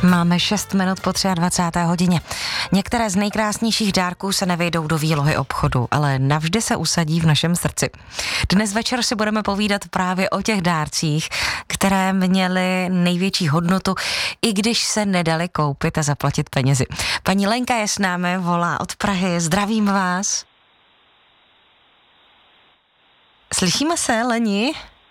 Máme 6 minut po 23. hodině. Některé z nejkrásnějších dárků se nevejdou do výlohy obchodu, ale navždy se usadí v našem srdci. Dnes večer si budeme povídat právě o těch dárcích, které měly největší hodnotu, i když se nedali koupit a zaplatit penězi. Paní Lenka je s námi, volá od Prahy. Zdravím vás. Slyšíme se, Leni?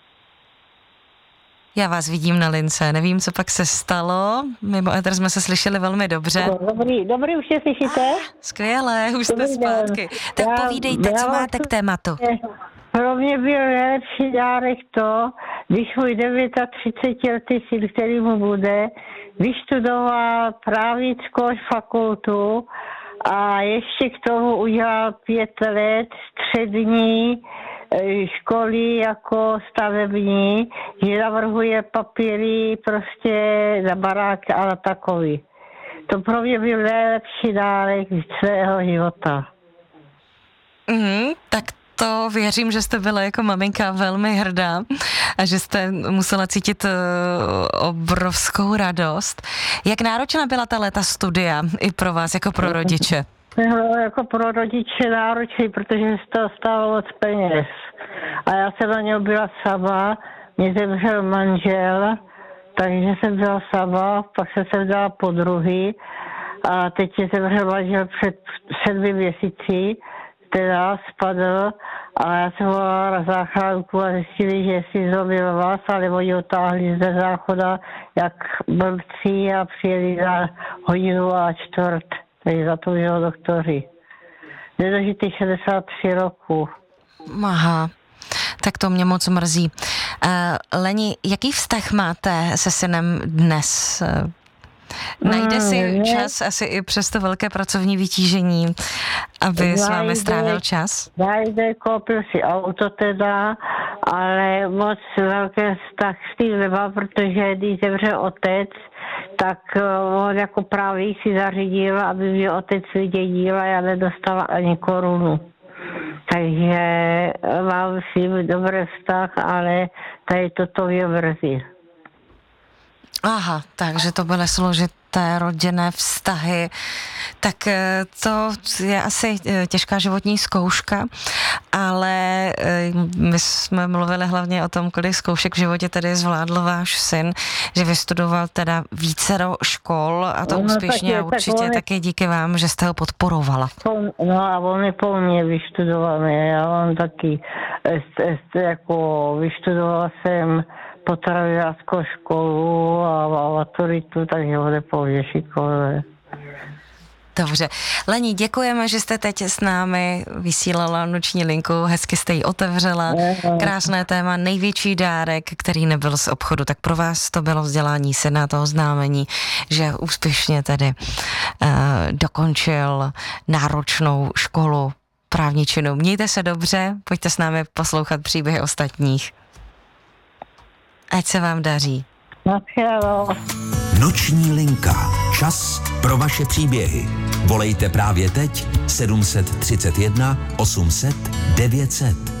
Já vás vidím na lince, nevím, co pak se stalo. Mimo éter jsme se slyšeli velmi dobře. Dobrý, už se slyšíte? Skvělé, už jste zpátky. Tak povídejte, co máte k tématu. Pro mě byl nejlepší dárek to, když můj 39letý syn, který mu bude, vyštudoval právnickou fakultu a ještě k tomu udělal 5 let střední školy jako stavební, že navrhuje papíry prostě na barák a na takový. To pro mě byl nejlepší dárek svého života. Tak to věřím, že jste byla jako maminka velmi hrdá a že jste musela cítit obrovskou radost. Jak náročná byla ta léta studia i pro vás, jako pro rodiče? Jako pro rodiče náročný, protože se to stálo moc peněz. A já jsem na něm byla sama, mě zemřel manžel, takže jsem byla sama, pak jsem dala podruhý a teď je zemřel manžel před 7 měsíci, teda spadl a já jsem volala na záchranku a zjistili, že si zlomil vás, ale oni otáhli ze záchoda jak blbci a přijeli za 1:15. Takže za to mělo doktoři. Nedožitý 63 roku. Aha, tak to mě moc mrzí. Leni, jaký vztah máte se synem dnes? Najde si čas asi i přes to velké pracovní vytížení, aby s vámi strávil čas? Najde, koupil si auto teda, ale moc velký vztah s tím nemá, protože když zemřel otec, tak on jako právě si zařídil, aby mě otec vydědil a já nedostala ani korunu. Takže mám s ním dobrý vztah, ale tady toto mě mrzí. Aha, takže to byly složité rodinné vztahy. Tak to je asi těžká životní zkouška, ale my jsme mluvili hlavně o tom, kolik zkoušek v životě tedy zvládl váš syn, že vystudoval teda vícero škol a to úspěšně a určitě taky díky vám, že jste ho podporovala. No a on je po mně vyštudovaný, já mám taky, jako vyštudovala jsem potravinářskou školu a maturitu, takže on je po mně šikovný. Dobře. Leni, děkujeme, že jste teď s námi vysílala noční linku, hezky jste ji otevřela. Krásné téma, největší dárek, který nebyl z obchodu, tak pro vás to bylo vzdělání syna, to oznámení, že úspěšně tedy dokončil náročnou školu právničinu. Mějte se dobře, pojďte s námi poslouchat příběhy ostatních. Ať se vám daří. Noční linka. Čas pro vaše příběhy. Volejte právě teď 731 800 900.